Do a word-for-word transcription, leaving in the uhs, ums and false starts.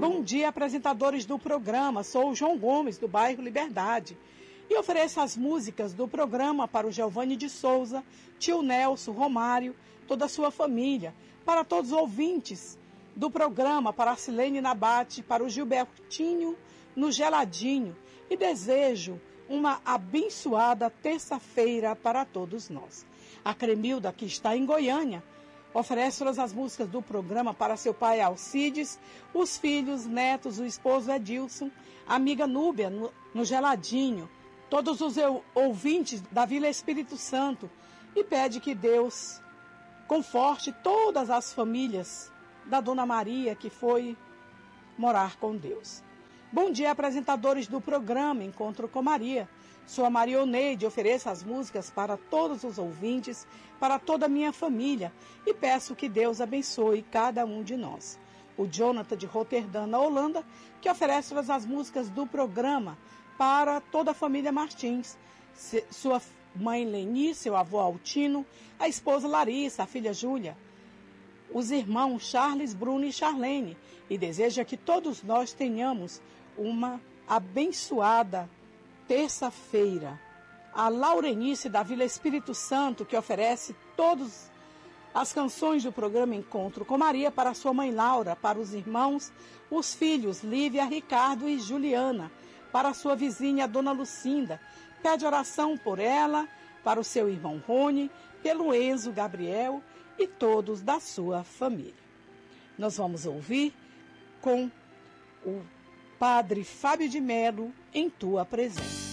Bom dia, apresentadores do programa. Sou o João Gomes, do bairro Liberdade. E ofereço as músicas do programa para o Giovanni de Souza, tio Nelson, Romário, toda a sua família, para todos os ouvintes do programa, para a Silene Nabate, para o Gilbertinho no Geladinho. E desejo uma abençoada terça-feira para todos nós. A Cremilda, que está em Goiânia, oferece todas as músicas do programa para seu pai Alcides, os filhos, netos, o esposo Edilson, a amiga Núbia no, no Geladinho, todos os ouvintes da Vila Espírito Santo, e pede que Deus conforte todas as famílias da Dona Maria que foi morar com Deus. Bom dia, apresentadores do programa Encontro com Maria. Sou a Marioneide, ofereço as músicas para todos os ouvintes, para toda a minha família, e peço que Deus abençoe cada um de nós. O Jonathan de Roterdã, na Holanda, que oferece todas as músicas do programa para toda a família Martins, sua mãe Leni, seu avô Altino, a esposa Larissa, a filha Júlia, os irmãos Charles, Bruno e Charlene, e deseja que todos nós tenhamos uma abençoada terça-feira. A Laurenice da Vila Espírito Santo, que oferece todas as canções do programa Encontro com Maria para sua mãe Laura, para os irmãos, os filhos Lívia, Ricardo e Juliana, para sua vizinha Dona Lucinda. Pede oração por ela, para o seu irmão Rony, pelo Enzo Gabriel e todos da sua família. Nós vamos ouvir com o Padre Fábio de Melo, Em Tua Presença.